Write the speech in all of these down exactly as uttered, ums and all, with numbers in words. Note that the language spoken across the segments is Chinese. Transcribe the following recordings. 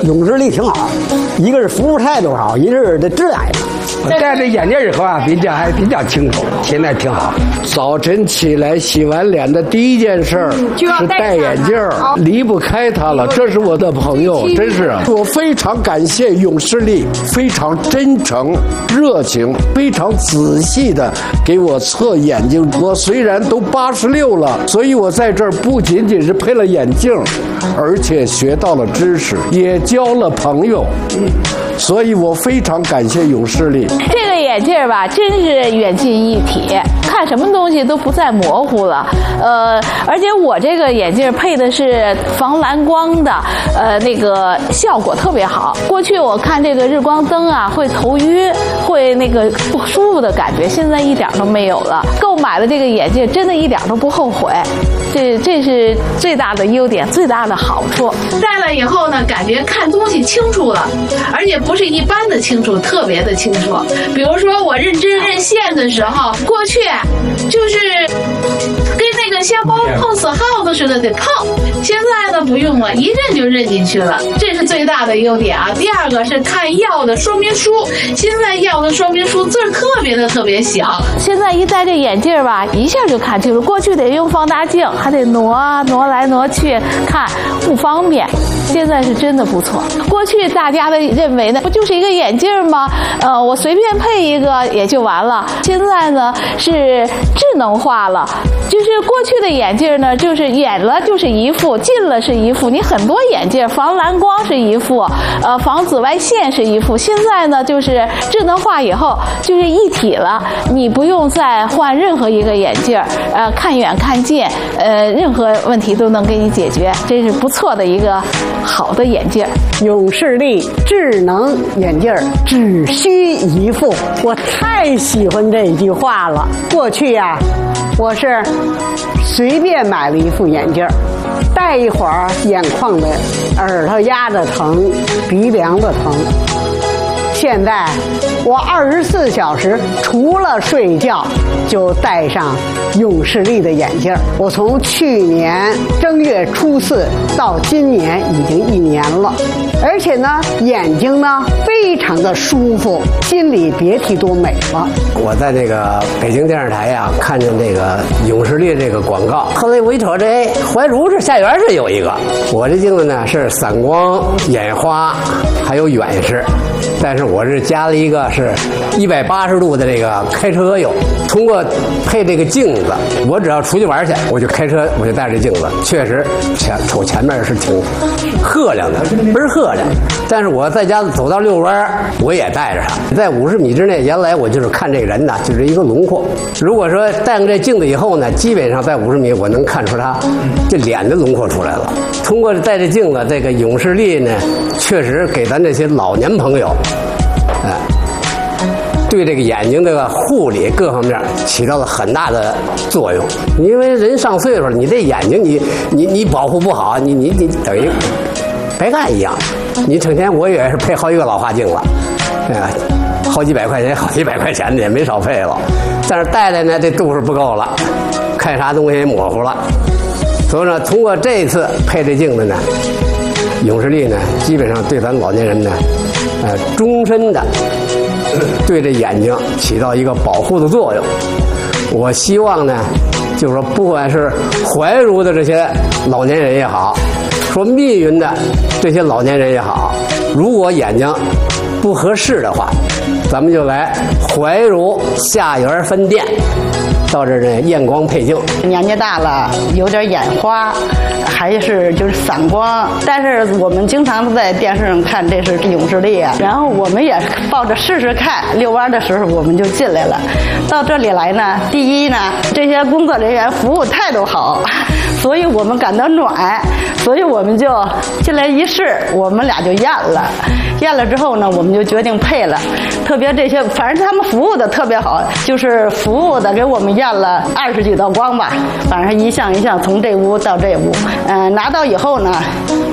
永视力挺好，一个是服务态度好，一个是这质量也好。 戴着眼镜以后啊，比较还比较清楚，现在挺好。 早晨起来洗完脸的第一件事儿是戴眼镜，离不开它了。这是我的朋友，真是我非常感谢永视力，非常真诚、热情，非常仔细的给我测眼睛。我虽然都八十六了，所以我在这儿不仅仅是配了眼镜，而且学到了知识，也交了朋友。所以我非常感谢永视力。 这个眼镜吧，真是远近一体，看什么东西都不再模糊了。呃，而且我这个眼镜配的是防蓝光的，呃，那个效果特别好。过去我看这个日光灯啊，会头晕，会那个不舒服的感觉，现在一点都没有了。购买了这个眼镜，真的一点都不后悔。这这是最大的优点，最大的好处。 戴了以后呢，感觉看东西清楚了，而且不是一般的清楚，特别的清楚。比如说我认针认线的时候，过去就是跟那个像包碰死耗子似的得碰，现在呢不用了，一认就认进去了，这是最大的优点啊。第二个是看药的说明书，现在药的说明书字儿特别的特别小， 现在一戴这眼镜吧，一下就看清楚。过去得用放大镜，还得挪啊挪来挪去看，不方便。现在是真的不错。过去大家的认为呢，不就是一个眼镜吗？呃，我随便配一个也就完了。现在呢是智能化了，就是过去的眼镜呢，就是远了就是一副，近了是一副。你很多眼镜防蓝光是一副，呃，防紫外线是一副。现在呢就是智能化以后就是一体了，你不用再换任何一个眼镜，呃，看远看近，呃，任何问题都能给你解决，这是不错的一个好的眼镜。 永视力智能眼镜只需一副，我太喜欢这句话了。过去呀、啊，我是随便买了一副眼镜，戴一会儿眼眶的、耳朵压的疼，鼻梁的疼。现在我二十四小时除了睡觉就戴上永视力的眼镜。我从去年正月初四到今年已经一年了，而且呢眼睛呢非常的舒服，心里别提多美了。 我在这个北京电视台呀、啊、看见这个永视力这个广告，后来我一瞅，这怀柔市下园市有一个，我这镜子呢是散光、眼花还有远视，但是我是加了一个是一百八十度的这个开车用。通过配这个镜子，我只要出去玩去，我就开车，我就带着镜子，确实前瞅前面是挺赫亮的，倍儿赫亮。但是我在家走到遛弯，我也带着它，在五十米之内，原来我就是看这个人呢，就是一个轮廓。如果说戴上这镜子以后呢，基本上在五十米我能看出他这脸的轮廓出来了。通过戴着镜子，这个永视力呢，确实给咱这些老年朋友，哎、呃。对这个眼睛的护理各方面起到了很大的作用，因为人上岁数了，你这眼睛你你你保护不好，你你你等于白干一样。你成天我也是配好几个老花镜了，哎呀，好几百块钱，好几百块钱的也没少配了。但是戴来呢，这度数不够了，看啥东西也模糊了。所以呢，通过这次配这镜子呢，永视力呢，基本上对咱老年人呢，呃，终身的。对这眼睛起到一个保护的作用。我希望呢，就是说，不管是怀柔的这些老年人也好，说密云的这些老年人也好，如果眼睛不合适的话，咱们就来怀柔下园分店，到这儿呢验光配镜。 年纪大了，有点眼花，还是就是散光，但是我们经常在电视上看这是永视力啊，然后我们也抱着试试看，遛弯的时候我们就进来了。到这里来呢，第一呢，这些工作人员服务态度好，所以我们感到暖，所以我们就进来一试，我们俩就验了。验了之后呢，我们就决定配了。特别这些，反正他们服务的特别好，就是服务的给我们验了二十几道光吧，反正一项一项从这屋到这屋。嗯、呃，拿到以后呢，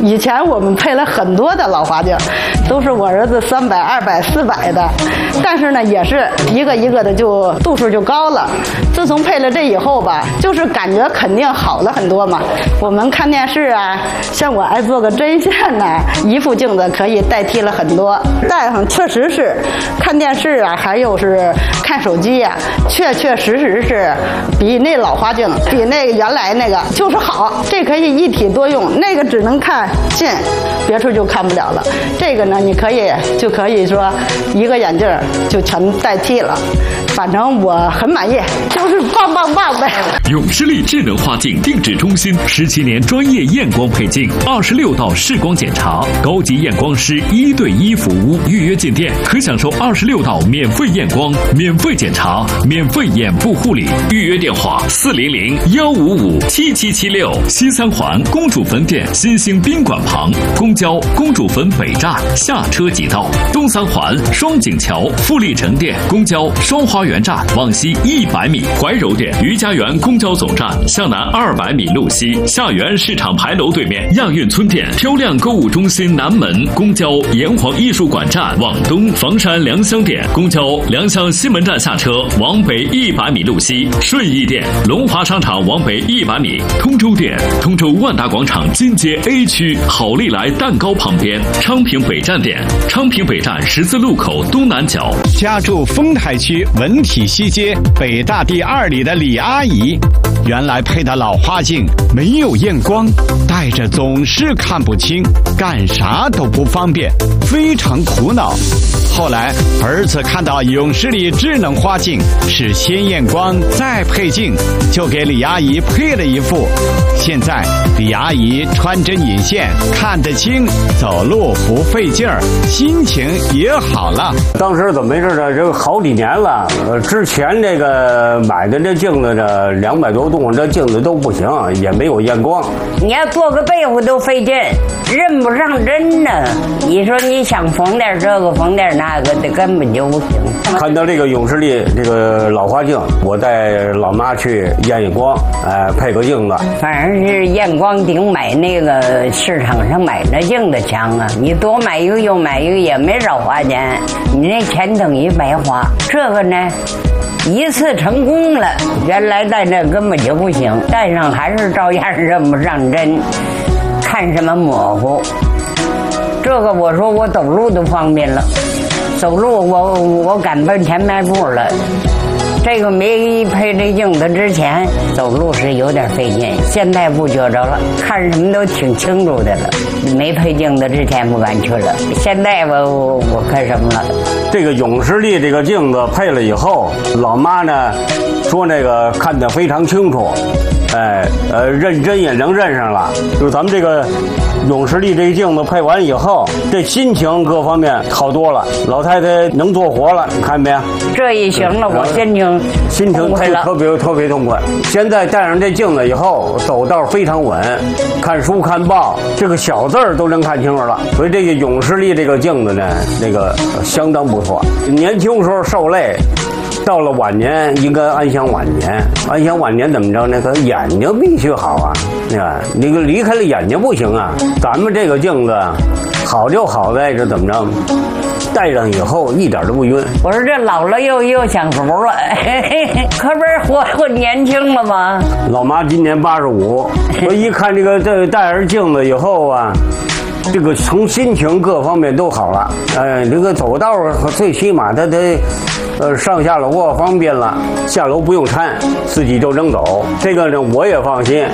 以前我们配了很多的老花镜，都是我儿子三百、二百、四百的，但是呢，也是一个一个的就度数就高了。自从配了这以后吧，就是感觉肯定好了很多嘛。我们看电视啊，像我爱做个针线呐、啊，一副镜子可以代替了很多。戴上确实是看电视啊，还有是看手机呀、啊，确确实实是比那老花镜，比那个原来那个就是好。这可以一体多用，那个只能看近，别处就看不了了。这个呢，你可以就可以说一个眼镜就全代替了。反正我很满意，就是棒棒棒呗。 永视力智能花镜定制中心十七年专业验光配镜，二十六道视光检查，高级验光师一对一服务。预约进店可享受二十六道免费验光、免费检查、免费眼部护理。预约电话：四零零幺五五七七七六。西三环公主坟店新兴宾馆旁，公交公主坟北站下车即到。东三环双井桥富力城店公交双花园站往西一百米，怀柔店余家园公交总站向南二百米路西，下园市场牌楼对面亚运村店漂亮购物中心南门公交炎黄艺术馆站往东，房山良乡店公交良乡西门站下车往北一百米路西，顺义店龙华商场往北一百米，通州店通州万达广场金街 A 区好利来蛋糕旁边，昌平北站店昌平北站十字路口东南角。 家住丰台区文体西街北大第二里的李阿姨，原来配的老花镜没有验光，戴着总是看不清，干啥都不方便，非常苦恼。后来儿子看到永视力智能花镜是先验光再配镜，就给李阿姨配了一副。现在李阿姨穿针引线看得清，走路不费劲儿，心情也好了。 当时怎么回事呢？这个好几年了，呃，之前这个买的这镜子这两百多度，这镜子都不行，也没有验光。 你要做个被子都费劲，认不上针呢。你说你想缝点这个缝点那个的，根本就不行。 看到这个永视力这个老花镜，我带老妈去验验光，哎、呃，配个镜子。 反正是验光顶买那个市场上买那镜子强啊，你多买一个又买一个也没少花钱，你那钱等于白花。这个呢，一次成功了，原来戴这根本就不行，戴上还是照样认不上针，看什么模糊。这个我说我走路都方便了，走路我我敢奔前迈步了。这个没配这镜子之前走路是有点费劲，现在不觉着了，看什么都挺清楚的了。没配镜子之前不敢去了，现在我我看什么了。 这个永视力这个镜子配了以后，老妈呢说那个看得非常清楚，哎呃认真也能认上了。就是咱们这个永视力这个镜子配完以后，这心情各方面好多了，老太太能做活了，你看没有？ 这一行了，我心情心情特别特别痛快。现在戴上这镜子以后，走道非常稳，看书看报，这个小字儿都能看清楚了。所以这个永视力这个镜子呢，那个相当不错。年轻时候受累，到了晚年应该安享晚年。安享晚年怎么着呢？可眼睛必须好啊，对吧？那个离开了眼睛不行啊。咱们这个镜子好就好在这怎么着？戴上以后一点都不晕。 我说这老了又又享福了，可不是活活年轻了吗？ 老妈今年八十五，我一看这个这戴上镜子以后啊，这个从心情各方面都好了。哎，这个走道最起码它得，呃，上下楼啊方便了，下楼不用搀，自己就能走。这个呢我也放心。